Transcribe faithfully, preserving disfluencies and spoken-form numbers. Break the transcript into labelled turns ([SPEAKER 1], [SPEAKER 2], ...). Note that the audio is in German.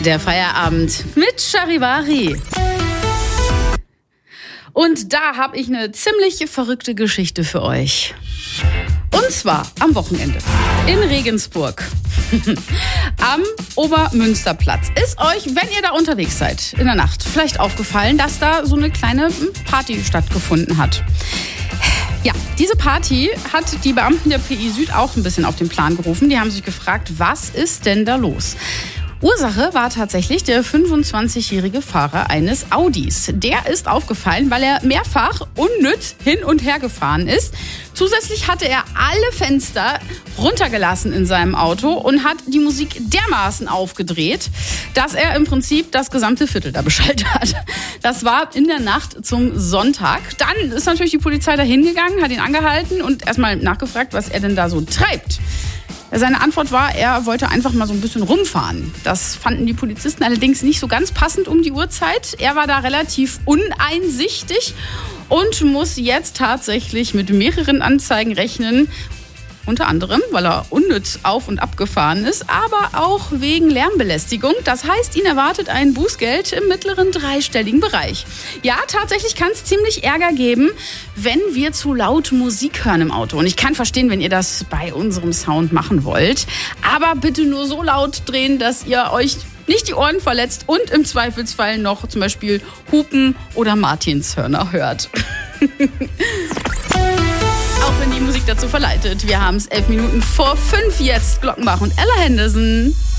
[SPEAKER 1] Der Feierabend mit Charivari. Und da habe ich eine ziemlich verrückte Geschichte für euch. Und zwar am Wochenende in Regensburg am Obermünsterplatz. Ist euch, wenn ihr da unterwegs seid in der Nacht, vielleicht aufgefallen, dass da so eine kleine Party stattgefunden hat? Ja, diese Party hat die Beamten der P I Süd auch ein bisschen auf den Plan gerufen. Die haben sich gefragt, was ist denn da los? Ursache war tatsächlich der fünfundzwanzigjährige Fahrer eines Audis. Der ist aufgefallen, weil er mehrfach unnütz hin und her gefahren ist. Zusätzlich hatte er alle Fenster runtergelassen in seinem Auto und hat die Musik dermaßen aufgedreht, dass er im Prinzip das gesamte Viertel da beschallt hat. Das war in der Nacht zum Sonntag. Dann ist natürlich die Polizei da hingegangen, hat ihn angehalten und erstmal nachgefragt, was er denn da so treibt. Seine Antwort war, er wollte einfach mal so ein bisschen rumfahren. Das fanden die Polizisten allerdings nicht so ganz passend um die Uhrzeit. Er war da relativ uneinsichtig und muss jetzt tatsächlich mit mehreren Anzeigen rechnen. Unter anderem, weil er unnütz auf- und abgefahren ist, aber auch wegen Lärmbelästigung. Das heißt, ihn erwartet ein Bußgeld im mittleren dreistelligen Bereich. Ja, tatsächlich kann es ziemlich Ärger geben, wenn wir zu laut Musik hören im Auto. Und ich kann verstehen, wenn ihr das bei unserem Sound machen wollt. Aber bitte nur so laut drehen, dass ihr euch nicht die Ohren verletzt und im Zweifelsfall noch zum Beispiel Hupen oder Martinshörner hört. Auch wenn die Musik dazu verleitet. Wir haben es elf Minuten vor fünf jetzt. Glockenbach und Ella Henderson.